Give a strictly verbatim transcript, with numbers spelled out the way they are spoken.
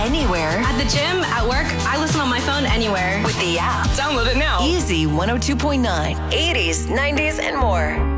anywhere. At the gym, at work, I listen on my phone anywhere. With the app. Download it now. Easy one oh two point nine. eighties, nineties, and more.